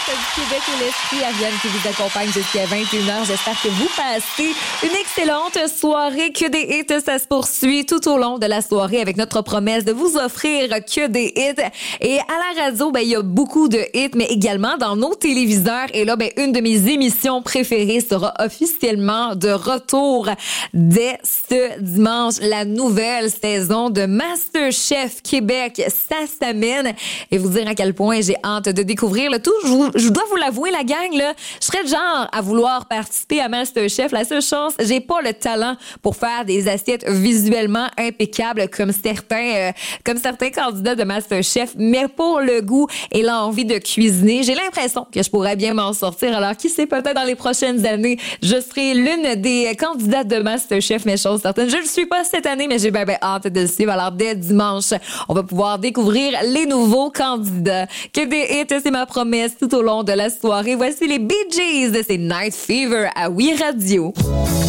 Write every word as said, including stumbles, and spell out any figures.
du Québec et l'Esprit, Ariane qui vous accompagne jusqu'à vingt et une heures. J'espère que vous passez une excellente soirée. Que des hits, ça se poursuit tout au long de la soirée avec notre promesse de vous offrir que des hits. Et à la radio, ben il y a beaucoup de hits, mais également dans nos téléviseurs. Et là, ben une de mes émissions préférées sera officiellement de retour dès ce dimanche. La nouvelle saison de MasterChef Québec, ça s'amène. Et vous dire à quel point j'ai hâte de découvrir le tout. Je, vous, je dois vous l'avouer, la gang, là, je serais de genre à vouloir participer à MasterChef. La seule chance, j'ai pas le talent pour faire des assiettes visuellement impeccables comme certains, euh, comme certains candidats de MasterChef, mais pour le goût et l'envie de cuisiner, j'ai l'impression que je pourrais bien m'en sortir. Alors, qui sait, peut-être dans les prochaines années, je serai l'une des candidates de MasterChef, mais chose certaine. Je le suis pas cette année, mais j'ai bien, bien hâte de le suivre. Alors, dès dimanche, on va pouvoir découvrir les nouveaux candidats. Que des hits, c'est ma promesse tout au long de la soirée. Voici les Bee Gees, c'est Night Fever à Oui Radio.